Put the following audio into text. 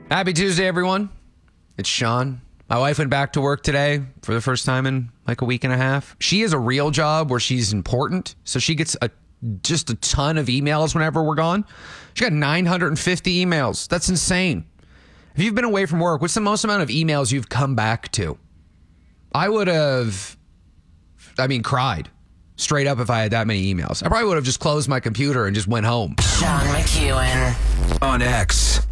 Happy Tuesday, everyone. It's Sean. My wife went back to work today for the first time in like a week and a half. She has a real job where she's important, so she gets just a ton of emails whenever we're gone. She got 950 emails. That's insane. If you've been away from work, what's the most amount of emails you've come back to? I would have, cried straight up if I had that many emails. I probably would have just closed my computer and just went home. Sean McEwen. On X.